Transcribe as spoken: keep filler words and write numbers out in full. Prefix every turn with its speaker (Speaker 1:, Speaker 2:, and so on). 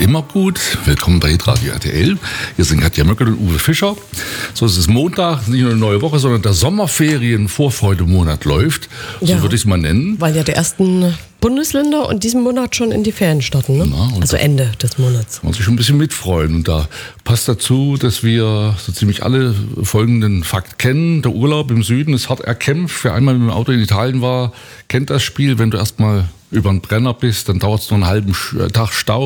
Speaker 1: immer gut. Willkommen bei Hitradio R T L. Hier sind Katja Möckel und Uwe Fischer. So, es ist Montag, nicht nur eine neue Woche, sondern der Sommerferien-Vorfreudemonat läuft. So
Speaker 2: Ja,
Speaker 1: würde ich es mal nennen.
Speaker 2: Weil ja die ersten Bundesländer in diesem Monat schon in die Ferien starten, ne?
Speaker 1: Na,
Speaker 2: Also Ende des Monats.
Speaker 1: Man muss sich schon ein bisschen mitfreuen. Und da passt dazu, dass wir so ziemlich alle folgenden Fakt kennen. Der Urlaub im Süden ist hart erkämpft. Wer einmal mit dem Auto in Italien war, kennt das Spiel. Wenn du erstmal über einen Brenner bist, dann dauert es noch einen halben Tag Stau.